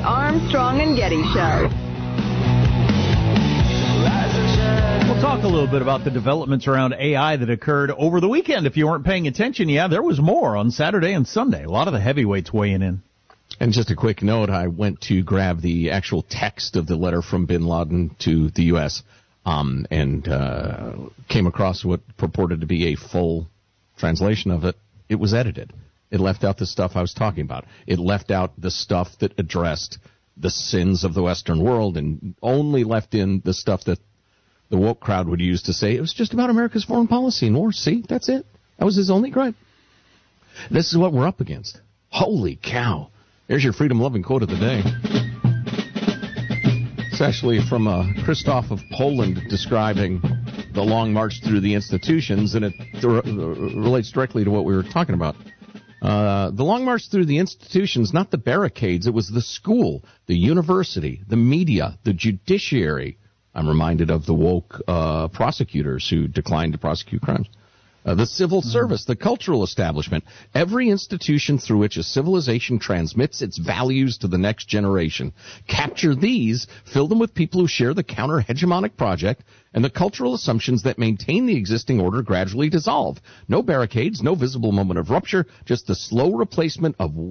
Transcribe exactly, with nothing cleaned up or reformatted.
Armstrong and Getty Show. We'll talk a little bit about the developments around A I that occurred over the weekend. If you weren't paying attention, yeah, there was more on Saturday and Sunday. A lot of the heavyweights weighing in. And just a quick note, I went to grab the actual text of the letter from bin Laden to the U S um, and uh, came across what purported to be a full translation of it. It was edited. It left out the stuff I was talking about. It left out the stuff that addressed the sins of the Western world and only left in the stuff that the woke crowd would use to say it was just about America's foreign policy and war. See, that's it. That was his only gripe. This is what we're up against. Holy cow. There's your freedom-loving quote of the day. It's actually from uh, Christoph of Poland describing the long march through the institutions, and it th- relates directly to what we were talking about. Uh, the long march through the institutions, not the barricades, it was the school, the university, the media, the judiciary. I'm reminded of the woke uh, prosecutors who declined to prosecute crimes. Uh, the civil service, the cultural establishment, every institution through which a civilization transmits its values to the next generation. Capture these, fill them with people who share the counter-hegemonic project, and the cultural assumptions that maintain the existing order gradually dissolve. No barricades, no visible moment of rupture, just the slow replacement of